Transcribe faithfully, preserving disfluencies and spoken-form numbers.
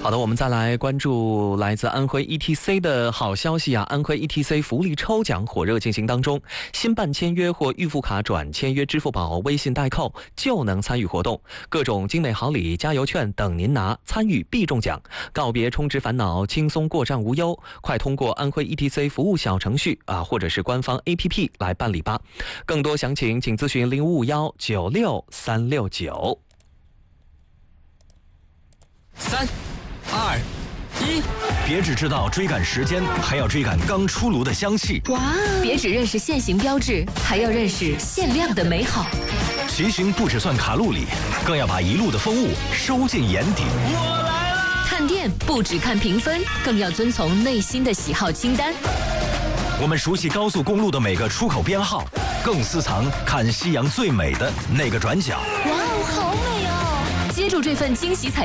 好的，我们再来关注来自安徽 E T C 的好消息啊！安徽 E T C 福利抽奖火热进行当中，新办签约或预付卡转签约支付宝、微信代扣就能参与活动，各种精美好礼、加油券等您拿，参与必中奖。告别充值烦恼，轻松过账无忧，快通过安徽 E T C 服务小程序啊，或者是官方 A P P 来办理吧。更多详情请咨询零五五幺九六三六九。 三。二一， 别只知道追赶时间，还要追赶刚出炉的香气。 哇！别只认识限行标志，还要认识限量的美好。 骑行不只算卡路里，更要把一路的风物收进眼底。 我来啦！ 看店不只看评分，更要遵从内心的喜好清单。 我们熟悉高速公路的每个出口编号，更私藏看夕阳最美的那个转角。 哇哦，好美哦！接住这份惊喜彩